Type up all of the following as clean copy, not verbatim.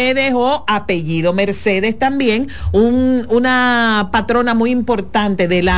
Mercedes o apellido Mercedes también, una patrona muy importante de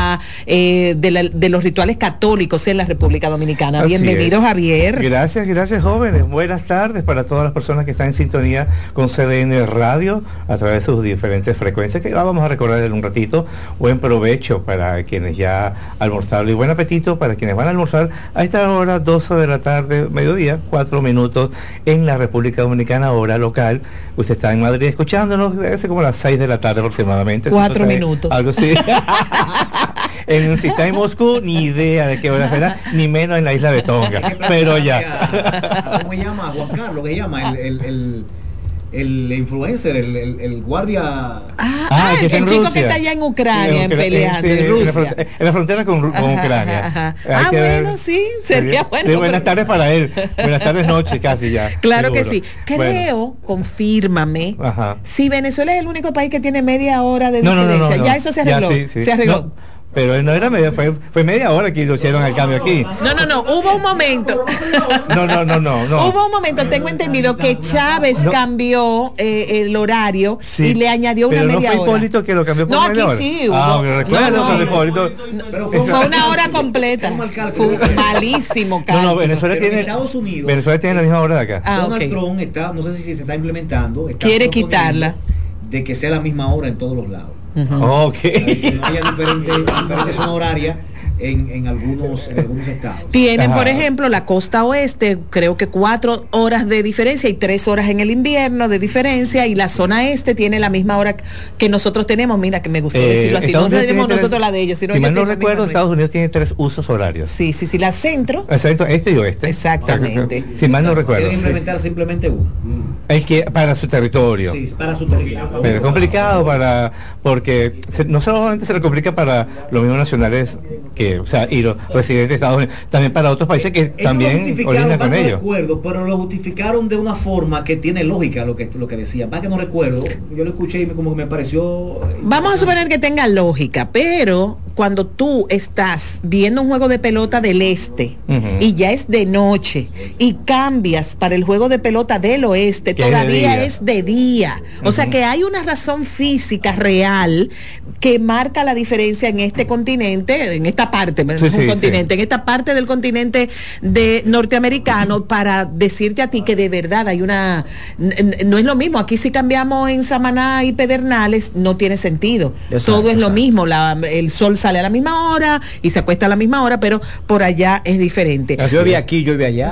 los rituales católicos en la República Dominicana. Así Bienvenido, es. Javier. Gracias, jóvenes. Buenas tardes para todas las personas que están en sintonía con CDN Radio a través de sus diferentes frecuencias, que vamos a recordar en un ratito. Buen provecho para quienes ya almorzaron y buen apetito para quienes van a almorzar a esta hora, 12 de la tarde, mediodía, 4 minutos en la República Dominicana, hora local. Usted está en Madrid escuchándonos, debe ser como las 6 de la tarde aproximadamente. 4 minutos. Algo así. Si está en Moscú, ni idea de qué hora será, ni menos en la isla de Tonga. Pero ya. ¿Cómo se llama? Juan Carlos, ¿qué llama? El influencer, el guardia. El chico Rusia, que está allá en Ucrania, peleando en Rusia. En la frontera con Ucrania. Bueno, sí, sería bueno. Sí, buenas tardes para él. Buenas tardes, noche, casi ya. Claro que sí. Creo, confírmame, si Venezuela es el único país que tiene media hora de diferencia. Ya eso se arregló. Se arregló. Pero no era media, fue media hora que lo hicieron el cambio aquí. No, hubo un momento. No. Hubo un momento, tengo entendido que Chávez cambió el horario y le añadió una media hora. Pero no fue Hipólito que lo cambió por media hora. No, aquí sí hubo. Recuerdo cuando Hipólito. Fue una hora completa. Fue malísimo cálculo. Venezuela tiene la misma hora de acá. Donald Trump está, no sé si se está implementando. Quiere quitarla. De que sea la misma hora en todos los lados. Que no haya diferentes zona horaria en algunos estados. Tienen, por ejemplo, la costa oeste, creo que 4 horas de diferencia y 3 horas en el invierno de diferencia, y la zona este tiene la misma hora que nosotros tenemos. Mira, que me gustó decirlo así, no tenemos nosotros la de ellos, sino si mal no recuerdo, Estados Unidos tiene 3 usos horarios. Sí, la centro. Exacto, este y oeste. Exactamente. Si mal no recuerdo. Quieren implementar simplemente uno. El que para su territorio. Sí, para su territorio. Pero es complicado porque no solamente se le complica para los mismos nacionales y los residentes de Estados Unidos, también para otros países que también orinan con ellos. Recuerdo, pero lo justificaron de una forma que tiene lógica lo que decían. Más que no recuerdo, yo lo escuché y como que me pareció. Vamos a suponer que tenga lógica, pero cuando tú estás viendo un juego de pelota del este y ya es de noche y cambias para el juego de pelota del oeste, todavía es de día. O sea que hay una razón física real que marca la diferencia en este continente, en esta parte, en esta parte del continente norteamericano, para decirte a ti que de verdad hay no es lo mismo. Aquí si cambiamos en Samaná y Pedernales no tiene sentido. Todo es lo mismo, el sol sale a la misma hora y se acuesta a la misma hora, pero por allá es diferente. Llueve aquí, llueve allá.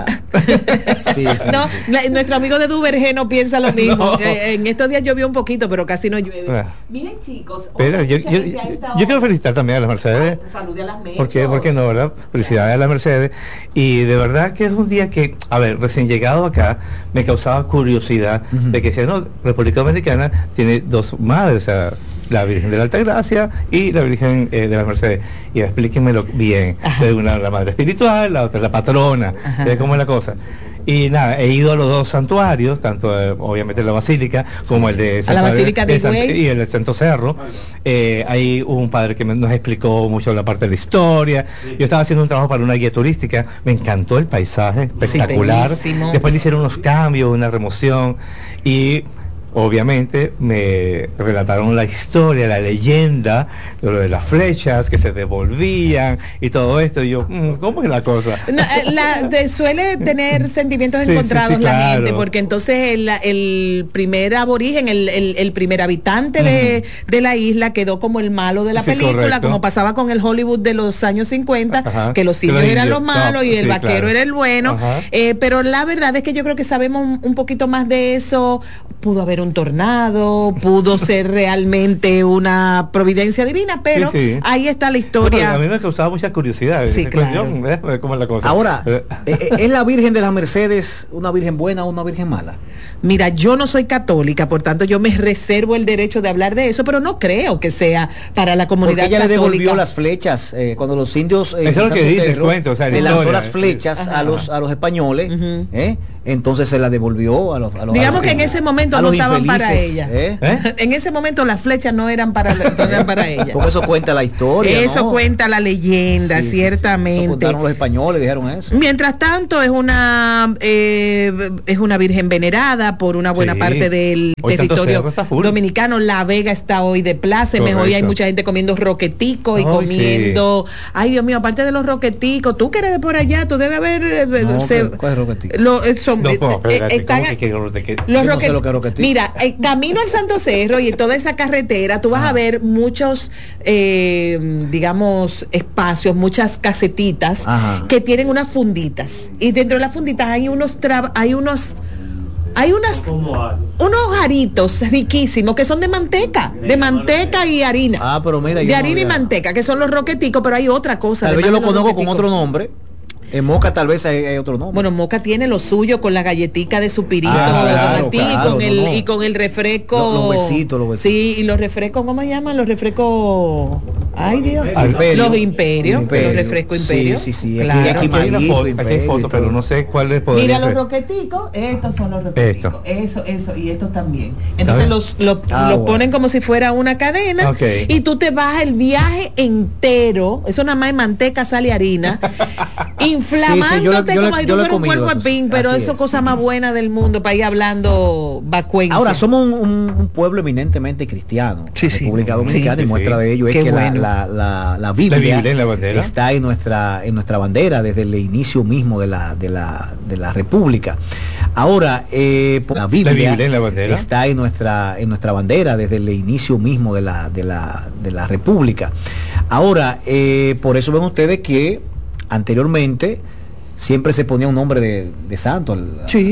Nuestro amigo de Duvergé no piensa lo mismo. En estos días llovió un poquito, pero casi no llueve. Miren, chicos, pero yo quiero felicitar también a las Mercedes. Salude a las Mercedes. ¿Por qué no, verdad? Felicidades a las Mercedes. Y de verdad que es un día que, recién llegado acá, me causaba curiosidad de que República Dominicana tiene 2 madres, la Virgen de la Altagracia y la Virgen de las Mercedes. Y explíquenmelo bien. Una la madre espiritual, la otra la patrona. ¿Cómo es la cosa? Y nada, he ido a los 2 santuarios, tanto obviamente la Basílica como el de la Basílica de Higüey y el de Santo Cerro. Hay un padre que nos explicó mucho la parte de la historia. Yo estaba haciendo un trabajo para una guía turística, me encantó el paisaje, espectacular. Después le hicieron unos cambios, una remoción, y obviamente me relataron la historia, la leyenda de lo de las flechas que se devolvían y todo esto, y yo, ¿cómo es la cosa? Suele tener sentimientos encontrados la gente, porque entonces el primer aborigen, el primer habitante de la isla quedó como el malo de la película, correcto, como pasaba con el Hollywood de los años 50, que los indios eran los malos y el vaquero era el bueno, pero la verdad es que yo creo que sabemos un poquito más de eso. Pudo haber un tornado, pudo ser realmente una providencia divina, pero ahí está la historia. A mí me causaba mucha curiosidad. ¿Cómo es la cosa? Ahora, ¿es la Virgen de las Mercedes una virgen buena o una virgen mala? Mira, yo no soy católica, por tanto yo me reservo el derecho de hablar de eso, pero no creo que sea para la comunidad católica. Porque ella católica. le devolvió las flechas cuando los indios eso es lo que dice el cuento, le lanzó las flechas a los españoles, entonces se la devolvió a los digamos que en ese momento no estaban para ella. En ese momento las flechas no eran para ella. Porque eso cuenta la historia. Eso cuenta la leyenda, ciertamente. Eso contaron los españoles, dijeron eso. Mientras tanto es una virgen venerada, dominada por una buena parte del territorio dominicano. La Vega está hoy de plácemes, hoy hay mucha gente comiendo roquetico y comiendo, ay Dios mío, aparte de los roqueticos, tú que eres de por allá, tú debes haber ¿cuál es roquetico? Mira, camino al Santo Cerro y en toda esa carretera tú vas a ver muchos digamos espacios, muchas casetitas que tienen unas funditas, y dentro de las funditas hay unos unos aritos riquísimos que son de manteca y harina. Pero mira, de harina y manteca, que son los roqueticos, pero hay otra cosa. Tal vez yo lo conozco con otro nombre. En Moca tal vez hay otro nombre. Bueno, Moca tiene lo suyo con la galletica de su pirito, y con el refresco. Los besitos. Sí, y los refrescos, ¿cómo se llaman? Los refrescos. Ay Dios. Los imperios. Los refrescos imperios. Sí. Claro. Aquí hay fotos, pero no sé cuáles podrían ser. Mira, los roqueticos, estos son los roqueticos. Eso, y estos también. Entonces los ponen como si fuera una cadena, y tú te vas el viaje entero, eso nada más es manteca, sal y harina, inflamándote como si tú fueras un cuerpo de pin, pero eso es cosa más buena del mundo para ir hablando vacuense. Ahora, somos un pueblo eminentemente cristiano, República Dominicana, y muestra de ello es que la Biblia está en nuestra bandera desde el inicio mismo de la República. Ahora, la Biblia está en nuestra bandera desde el inicio mismo de la República. Ahora, por eso ven ustedes que anteriormente siempre se ponía un nombre de santo. Sí.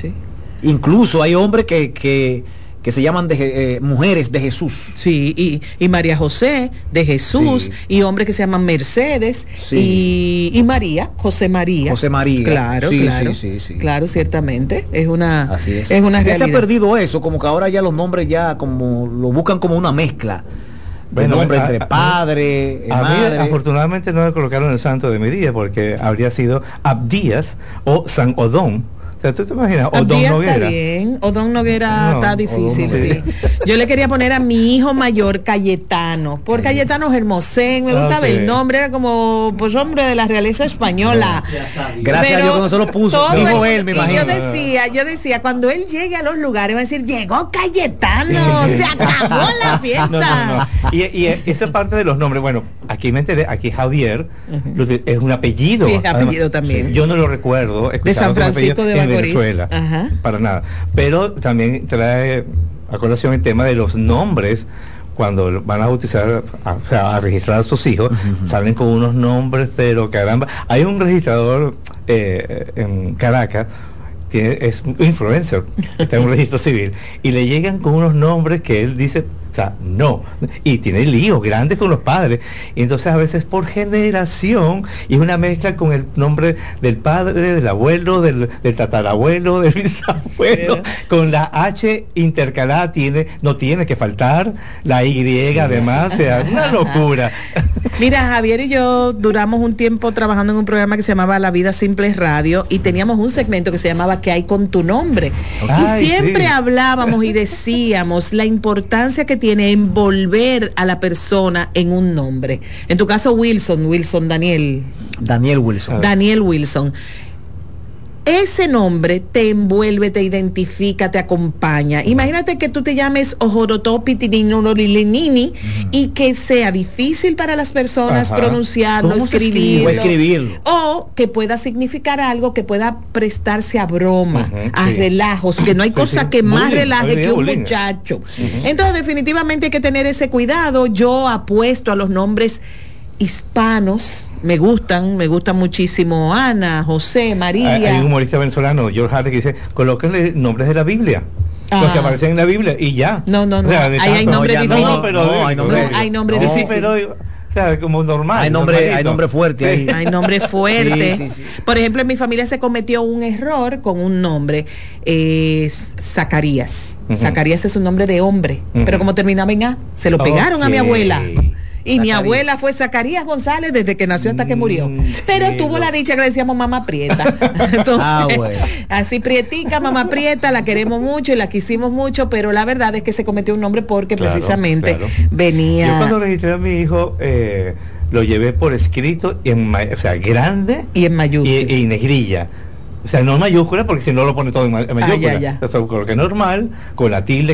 Incluso hay hombres que se llaman mujeres de Jesús. Sí, y María José de Jesús, sí. Y hombres que se llaman Mercedes, sí. y María, José María. Claro, sí, claro. Sí. Claro, ciertamente. Es una realidad. Ya se ha perdido eso, como que ahora ya los nombres ya como lo buscan como una mezcla. Nombre entre padre, madre. Mí, afortunadamente no me colocaron el santo de mi día, porque habría sido Abdías o San Odón. O sea, ¿tú te imaginas? Odón Noguera. Está bien. Odón Noguera está difícil, sí. Yo le quería poner a mi hijo mayor Cayetano, por Cayetano Hermosén, me gustaba el nombre, era como pues hombre de la realeza española. Gracias a Dios que no se lo puso, dijo él, me imagino. Yo decía, cuando él llegue a los lugares va a decir, llegó Cayetano, se acabó la fiesta. No. Y esa parte de los nombres, bueno, aquí me enteré, aquí Javier es un apellido. Sí, es apellido también. Sí, yo no lo recuerdo. De San Francisco de Macorís. Venezuela, para nada, pero también trae a colación el tema de los nombres. Cuando van a bautizar, a registrar a sus hijos, salen con unos nombres, pero caramba, hay un registrador en Caracas, es un influencer, está en un registro civil, y le llegan con unos nombres que él dice, o sea, no, y tiene líos grandes con los padres, y entonces a veces por generación, y es una mezcla con el nombre del padre, del abuelo, del tatarabuelo, del bisabuelo, con la H intercalada no tiene que faltar, la Y además, o sea, una locura. Mira, Javier y yo duramos un tiempo trabajando en un programa que se llamaba La Vida Simple Radio, y teníamos un segmento que se llamaba ¿Qué hay con tu nombre? Y siempre hablábamos y decíamos la importancia que tiene envolver a la persona en un nombre. En tu caso, Daniel Wilson. Ese nombre te envuelve, te identifica, te acompaña. Imagínate que tú te llames Ojorotopitininini y que sea difícil para las personas pronunciarlo, escribirlo. O que pueda significar algo que pueda prestarse a broma, a relajos, que no hay cosa que más relaje que un muchacho. Entonces, definitivamente hay que tener ese cuidado. Yo apuesto a los nombres hispanos, me gustan muchísimo Ana, José, María. Hay un humorista venezolano, George Hardy, que dice, colóquenle nombres de la Biblia. Los que aparecen en la Biblia y ya. No. O sea, hay nombres difíciles. Hay nombres difíciles. O sea, como normal. Hay nombre fuerte ahí. Hay nombre fuerte. Sí. Por ejemplo, en mi familia se cometió un error con un nombre, Zacarías. Zacarías es un nombre de hombre, pero como terminaba en A, se lo pegaron a mi abuela. Y mi abuela fue Zacarías González desde que nació hasta que murió. Pero tuvo la dicha que le decíamos mamá Prieta. Entonces, así prietica, mamá Prieta, la queremos mucho y la quisimos mucho, pero la verdad es que se cometió un nombre porque precisamente venía. Yo cuando registré a mi hijo, lo llevé por escrito, grande y en mayúscula. Y negrilla. O sea, no en mayúscula, porque si no lo pone todo en mayúscula. O sea, coloque normal, con la tilde